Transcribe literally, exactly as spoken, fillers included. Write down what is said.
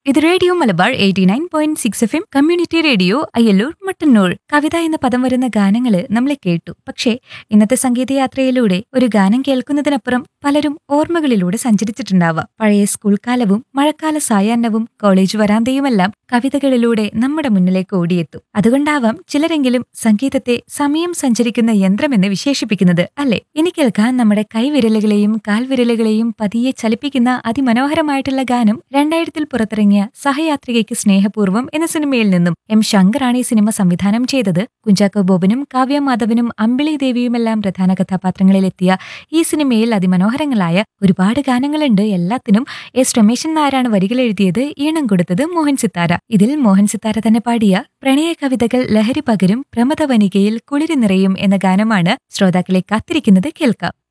ഇത് radio Malabar eighty nine point six F M community radio Ayyallur Mattannur. കവിത എന്ന പദം വരുന്ന ഗാനങ്ങള് നമ്മളെ കേട്ടു. പക്ഷേ ഇന്നത്തെ സംഗീതയാത്രയിലൂടെ ഒരു ഗാനം കേൾക്കുന്നതിനപ്പുറം പലരും ഓർമ്മകളിലൂടെ സഞ്ചരിച്ചിട്ടുണ്ടാവാം. പഴയ സ്കൂൾ കാലവും മഴക്കാല സായാഹ്നവും കോളേജ് വരാന്തയുമെല്ലാം കവിതകളിലൂടെ നമ്മുടെ മുന്നിലേക്ക് ഓടിയെത്തും. അതുകൊണ്ടാവാം ചിലരെങ്കിലും സംഗീതത്തെ സമയം സഞ്ചരിക്കുന്ന യന്ത്രമെന്ന് വിശേഷിപ്പിക്കുന്നത്, അല്ലെ? ഇനി കേൾക്കാൻ നമ്മുടെ കൈവിരലുകളെയും കാൽവിരലുകളെയും പതിയെ ചലിപ്പിക്കുന്ന അതിമനോഹരമായിട്ടുള്ള ഗാനം രണ്ടായിരത്തിൽ പുറത്തിറങ്ങിയ സഹയാത്രികയ്ക്ക് സ്നേഹപൂർവ്വം എന്ന സിനിമയിൽ നിന്നും. എം ശങ്കറാണ് ഈ സിനിമ സംവിധാനം ചെയ്തത്. കുഞ്ചാക്കോ ബോബനും കാവ്യ മാധവനും അമ്പിളി ദേവിയുമെല്ലാം പ്രധാന കഥാപാത്രങ്ങളിലെത്തിയ ഈ സിനിമയിൽ അതിമനോഹരങ്ങളായ ഒരുപാട് ഗാനങ്ങളുണ്ട്. എല്ലാത്തിനും എസ് രമേശൻ നായരാണ് വരികൾ എഴുതിയത്, ഈണം കൊടുത്തത് മോഹൻ സിത്താര. ഇതിൽ മോഹൻ സിത്താര തന്നെ പാടിയ പ്രണയ കവിതകൾ ലഹരി പകരും പ്രമദവനികയിൽ കുളിരി നിറയും എന്ന ഗാനമാണ് ശ്രോതാക്കളെ കാത്തിരിക്കുന്നത്. കേൾക്കാം.